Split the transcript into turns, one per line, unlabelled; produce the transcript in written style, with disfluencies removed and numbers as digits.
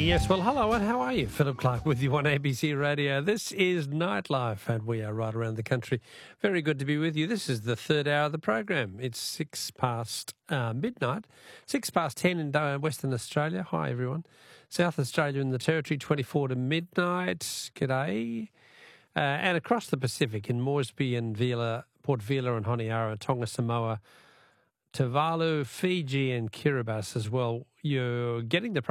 Yes, well, hello and how are you? Philip Clark with you on ABC Radio. This is Nightlife and we are right around the country. Very good to be with you. This is the third hour of the program. It's 6 past midnight, 6 past 10 in Western Australia. Hi, everyone. South Australia and the Territory, 24 to midnight. G'day. And across the Pacific in Moresby and Port Vila and Honiara, Tonga, Samoa, Tuvalu, Fiji and Kiribati as well. You're getting the